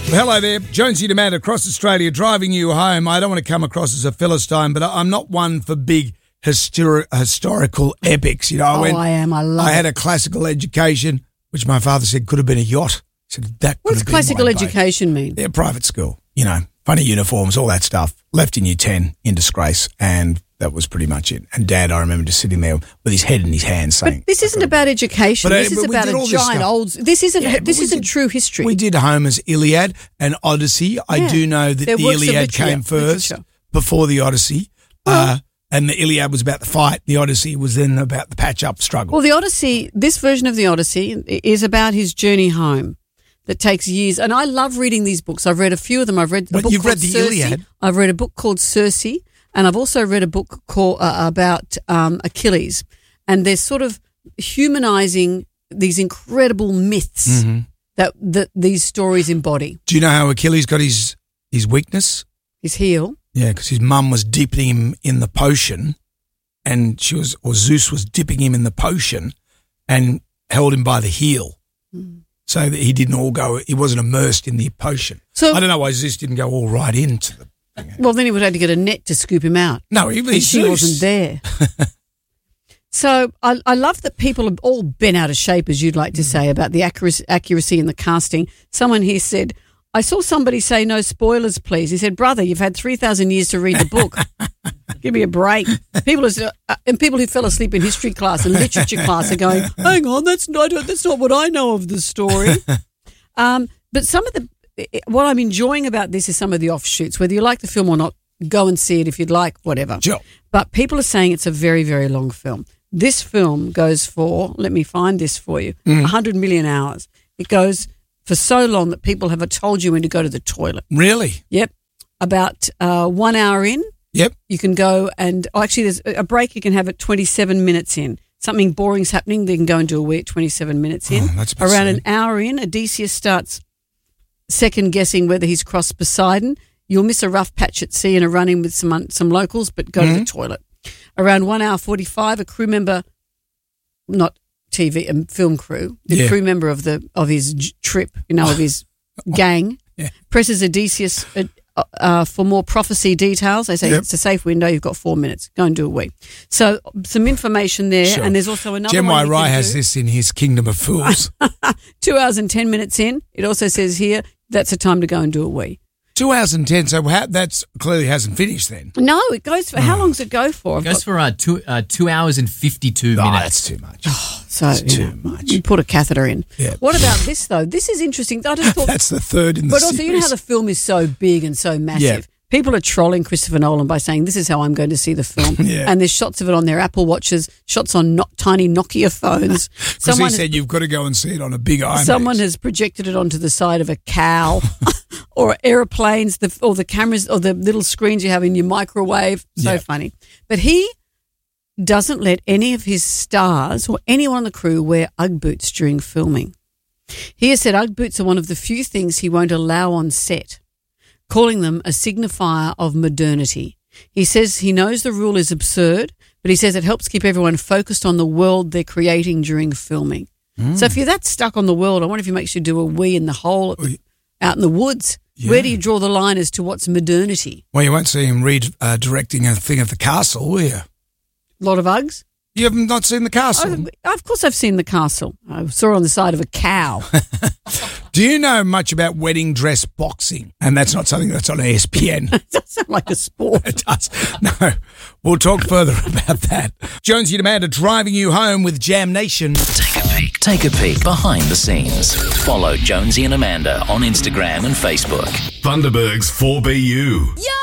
Well, hello there. Jonesy and Amanda across Australia driving you home. I don't want to come across as a Philistine, but I'm not one for big historical epics. You know, I am. I love it. I had a classical education, which my father said could have been a yacht. He said that What does could have been classical my boat. education mean? Yeah, private school. You know, funny uniforms, all that stuff. Left in year 10 in disgrace, and that was pretty much it. And Dad, I remember just sitting there with his head in his hands saying... But this isn't about education. This is about a giant old... This isn't true history. We did Homer's Iliad and Odyssey. I do know that the Iliad came first before the Odyssey. And the Iliad was about the fight. The Odyssey was then about the patch-up struggle. Well, the Odyssey, this version of the Odyssey is about his journey home that takes years. And I love reading these books. I've read a few of them. I've read a book you've called read the Circe. Iliad. I've read a book called Circe, and I've also read a book called about Achilles. And they're sort of humanizing these incredible myths that these stories embody. Do you know how Achilles got his weakness? His heel. Yeah, because his mum was dipping him in the potion, and Zeus was dipping him in the potion and held him by the heel so that he wasn't immersed in the potion. So I don't know why Zeus didn't go all right into the thing. Well, then he would have to get a net to scoop him out. No, she wasn't there. So I love that people are all bent out of shape, as you'd like to say, about the accuracy in the casting. Someone here said, I saw somebody say no spoilers, please. He said, brother, you've had 3,000 years to read the book. Give me a break. People who fell asleep in history class and literature class are going, hang on, that's not what I know of the story. But what I'm enjoying about this is some of the offshoots. Whether you like the film or not, go and see it if you'd like, whatever. Sure. But people are saying it's a very, very long film. This film goes for, let me find this for you, 100 million hours. It goes for so long that people have told you when to go to the toilet. Really? Yep. About 1 hour in, you can go and actually there's a break you can have at 27 minutes in. Something boring's happening, they can go and do a wee at 27 minutes in. That's around an hour in, Odysseus starts second-guessing whether he's crossed Poseidon. You'll miss a rough patch at sea and a run-in with some locals, but go to the toilet. Around 1 hour 45, a crew member, not TV and film crew, the crew member of his trip, of his gang, presses Odysseus for more prophecy details. They say it's a safe window. You've got 4 minutes. Go and do a wee. So some information there, and there's also another. Jemai Rai has this in his Kingdom of Fools. 2 hours and 10 minutes in. It also says here that's a time to go and do a wee. 2 hours and 10. So that's clearly hasn't finished then. No, it goes for how long does it go for? It goes for 2 hours and 52 minutes. That's too much. That's too much. You put a catheter in. Yeah. What about this though? This is interesting. I just thought that's the third in the But series. also, you know how the film is so big and so massive. Yeah. People are trolling Christopher Nolan by saying this is how I'm going to see the film. And there's shots of it on their Apple Watches, shots on tiny Nokia phones. Because he said you've got to go and see it on a big IMAX. Someone has projected it onto the side of a cow or aeroplanes, or the cameras or the little screens you have in your microwave. So funny. But he doesn't let any of his stars or anyone on the crew wear Ugg boots during filming. He has said Ugg boots are one of the few things he won't allow on set, calling them a signifier of modernity. He says he knows the rule is absurd, but he says it helps keep everyone focused on the world they're creating during filming. So if you're that stuck on the world, I wonder if he makes you do a wee in the hole out in the woods. Yeah. Where do you draw the line as to what's modernity? Well, you won't see him directing a thing at the castle, will you? A lot of Uggs? You haven't not seen the castle? Of course I've seen the castle. I saw it on the side of a cow. Do you know much about wedding dress boxing? And that's not something that's on ESPN. It does sound like a sport. It does. No, we'll talk further about that. Jonesy and Amanda driving you home with Jam Nation. Take a peek behind the scenes. Follow Jonesy and Amanda on Instagram and Facebook. Thunderberg's 4BU.